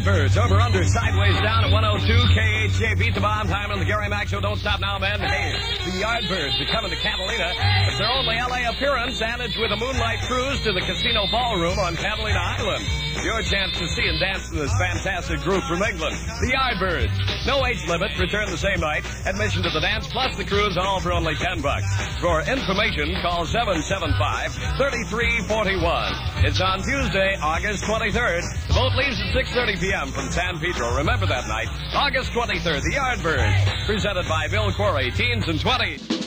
Yardbirds, over under, sideways down at 102. KHJ beat the bomb time on the Gary Mack Show. Don't stop now, man. Hey, the Yardbirds are coming to Catalina. It's their only L.A. appearance, and it's with a moonlight cruise to the Casino Ballroom on Catalina Island. Your chance to see and dance to this fantastic group from England, the Yardbirds. No age limit, return the same night. Admission to the dance plus the cruise, all for only $10. For information, call 775-3341. It's on Tuesday, August 23rd. The boat leaves at 6:30 p.m. from San Pedro. Remember that night, August 23rd, the Yardbirds, presented by Bill Quarry, Teens and 20s.